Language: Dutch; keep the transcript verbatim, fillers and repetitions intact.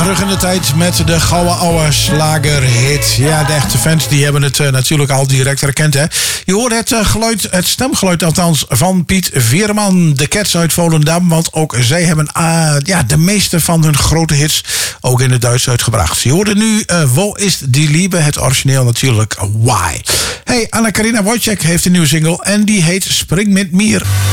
terug in de tijd met de gouden oude slagerhit. Ja, de echte fans die hebben het uh, natuurlijk al direct herkend, hè. Je hoort het uh, geluid, het stemgeluid althans, van Piet Veerman, de Cats uit Volendam. Want ook zij hebben uh, ja, de meeste van hun grote hits ook in het Duits uitgebracht. Je hoorde nu uh, Wo ist die Liebe, het origineel natuurlijk Why. Hey, Anna-Karina Wojcik heeft een nieuwe single en die heet Spring mit mir.